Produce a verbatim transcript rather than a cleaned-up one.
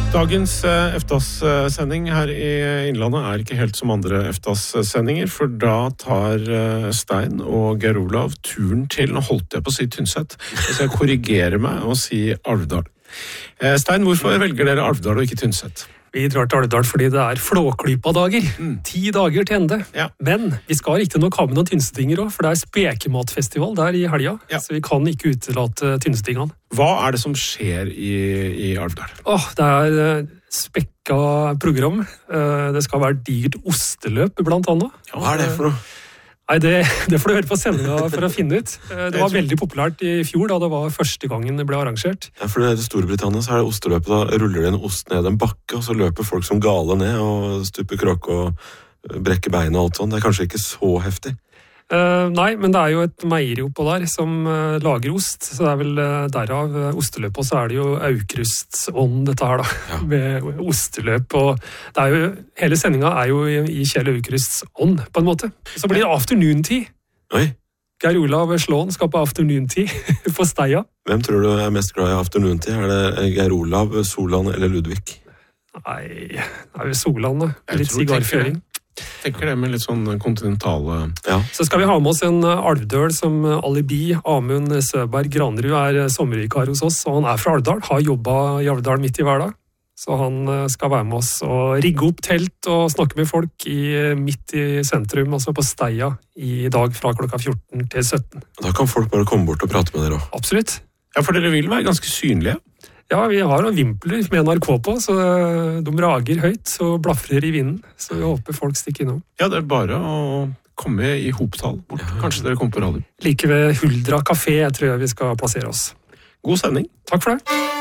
Dagens EFTAS-sending her i Innlandet er ikke helt som andre EFTAS-sendinger, for da tar Stein og Geir Olav turen til, nå holdt jeg på å si Tynset, så jeg korrigerer meg og si Alvdal. Stein, hvorfor velger dere Alvdal og ikke Tynset? Vi drar til Alvdal fordi det er Flåklypa-dager. Mm. Ti dager til ende. Ja. Men vi skal riktig nok ha med noen tynsetinger også, for det er spekematfestival der i helga, ja. Så vi kan ikke utelate tynsetingene. Hva er det som skjer i, i Alvdal? Åh, det er spekka program. Det skal være digert osteløp, blant annet. Ja, hva er det for noe? Nei, det, det får du høre på sendinga for å finne ut. Det var veldig populært i fjor, da det var første gangen det ble arrangert. Ja, for i Storbritannia så er det osteløpet, da ruller det en ost ned en bakke, og så løper folk som gale ned og stuper krok og brekker bein og alt sånt. Det er kanskje ikke så heftig? Uh, nei, men det er jo et meieri oppå der som uh, lager ost, så det er vel uh, derav uh, osteløp, og så er det jo Aukrustsånd dette her da, ja. Med osteløp, og det er jo, hele sendinga er jo i, i Kjell Aukrusts ånd, på en måte. Så blir det afternoon tea. Oi. Geir Olav Slåen skal på afternoon tea på Steia. Hvem tror du er mest glad i afternoon tea? Er det Geir Olav, Solan eller Ludvig? Nei, det er jo Solan da, litt sigarføring. Tenker det med litt sånn kontinentale... Ja. Så skal vi ha med oss en Alvdøl som alibi. Amund Søberg Granerud er sommervikar hos oss, og han er fra Alvdal, har jobbet i Alvdal midt i hverdag. Så han skal være med oss og rigge opp telt og snakke med folk i, midt i sentrum, altså på Steia, i dag fra klokka fjorten til sytten. Da kan folk bare komme bort og prate med dere også. Absolutt. Ja, for dere vil være ganske synlige. Ja, vi har noen vimpler med N R K på, så de rager høyt og blafrer i vinden. Så vi håper folk stikker innom. Ja, det er bare å komme i hoptall bort. Ja. Kanskje dere kommer på radio. Like ved Huldra Café tror jeg vi skal plassere oss. God sending. Takk for det.